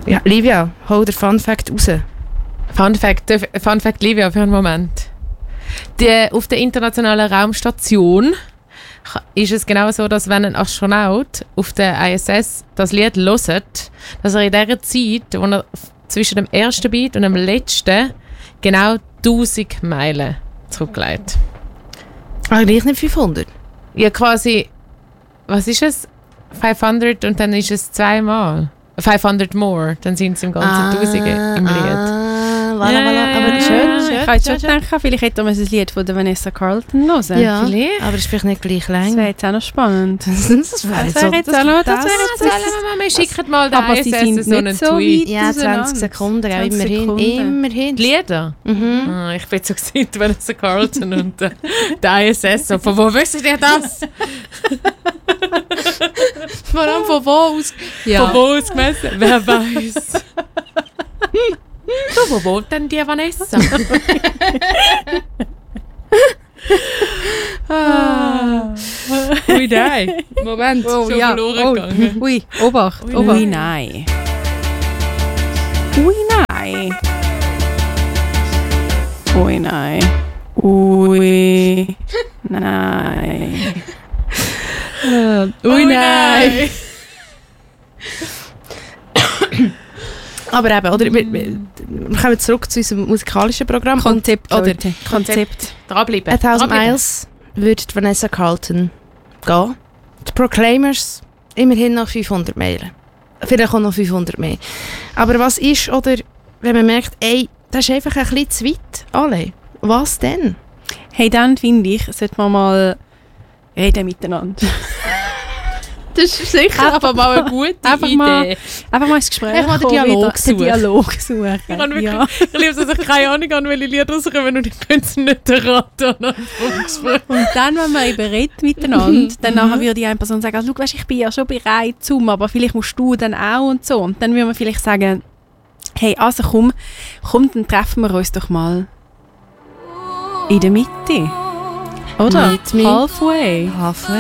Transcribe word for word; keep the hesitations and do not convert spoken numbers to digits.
Ja, Livia, hol den Fun Fact raus. Fun Fact, Fun Fact Livia für einen Moment. Die, auf der internationalen Raumstation ist es genau so, dass wenn ein Astronaut auf der I S S das Lied hört, dass er in dieser Zeit, wo er zwischen dem ersten Beat und dem letzten genau tausend Meilen zurücklegt. Aber gleich nicht fünfhundert? Ja, quasi, was ist es? fünfhundert und dann ist es zweimal. fünfhundert more, dann sind es im ganzen ah, Tausende im Lied. Ah, voilà, Ja, voilà. Aber ja, schön, ja. schön. Ich habe jetzt schon schön, gedacht, vielleicht hätte man ein Lied von der Vanessa Carlton hören. Ja, Vielleicht. aber es ist vielleicht nicht gleich Das lang. wäre jetzt auch noch spannend. Das wäre Das wäre jetzt auch noch... Das wäre jetzt Sollen wir mal schicken mal den Aber I S sie S sind so einen nicht so Tweet. weit. Ja, auseinander. zwanzig Sekunden, ja, zwanzig immerhin, Sekunden. immerhin. Die Lieder? Mhm. Ah, ich bin so gesehen, Vanessa Carlton und äh, der I S S. So, von wo wisst ihr das? Vor allem von wo aus? Von wo aus gemessen? Wer weiß? Du, wo wohnt denn die Vanessa? ah. Ui, nein. Moment, Oh, schon ja. verloren Oh. gegangen. Ui, Obacht, Ui, Obacht. nein. nein. Ui, nein. Ui, nein. Ui, nein. Ui, nein. Aber eben, oder, wir, wir wir kommen zurück zu unserem musikalischen Programm. Konzept, oder Leute. Konzept. Dranbleiben. A Thousand Dranbleiben. Miles würde die Vanessa Carlton gehen. Die Proclaimers immerhin noch fünfhundert Meilen. Vielleicht auch noch fünfhundert mehr. Aber was ist, oder wenn man merkt, ey, das ist einfach ein bisschen zu weit. Alle. Was denn? Hey, dann finde ich, sollte man mal reden miteinander. Das ist sicher Einfach mal eine gute Einfach Idee. mal, einfach mal ins Gespräch Einfach mal den kommen, Dialog wieder, suchen. Den Dialog suchen. Ich habe wirklich, Ja. ich liebe es, dass ich keine Ahnung habe, welche Lieder rauskommen und ich könnte es nicht erraten. Und dann, wenn man eben redet miteinander, dann nachher würde die eine Person sagen, also, schau, weißt, ich bin ja schon bereit zum, aber vielleicht musst du dann auch und so. Und dann würde man vielleicht sagen, hey, also komm, komm, dann treffen wir uns doch mal in der Mitte. Oder? Meet me. Halfway. Halfway.